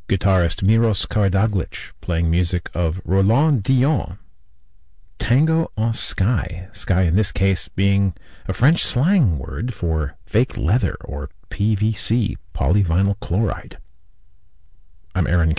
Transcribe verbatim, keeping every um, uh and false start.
guitarist Miros Karadzic playing music of Roland Dion. Tango en Sky, sky in this case being a French slang word for fake leather or P V C, polyvinyl chloride. I'm Aaron